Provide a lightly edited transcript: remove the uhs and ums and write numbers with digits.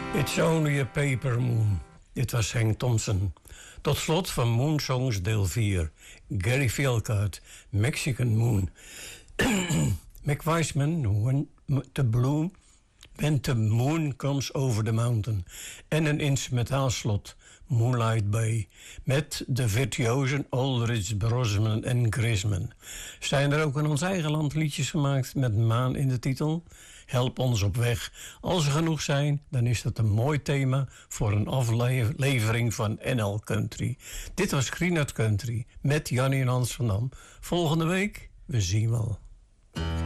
It's Only a Paper Moon. Dit was Hank Thompson. Tot slot van Moonsongs deel 4. Gary Philcott, Mexican Moon. Mac Wiseman, When the Moon Comes Over the Mountain. En een instrumentaal slot, Moonlight Bay. Met de virtuosen Aldridge, Brosman en Grisman. Zijn er ook in ons eigen land liedjes gemaakt met maan in de titel? Help ons op weg. Als er genoeg zijn, dan is dat een mooi thema voor een aflevering van NL Country. Dit was Greenert Country met Jannie en Hans van Dam. Volgende week, we zien wel.